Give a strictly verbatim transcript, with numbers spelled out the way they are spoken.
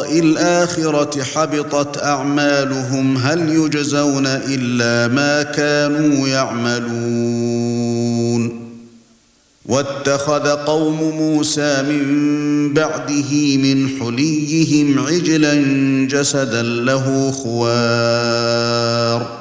الآخرة حبطت أعمالهم هل يجزون إلا ما كانوا يعملون واتخذ قوم موسى من بعده من حليهم عجلا جسدا له خوار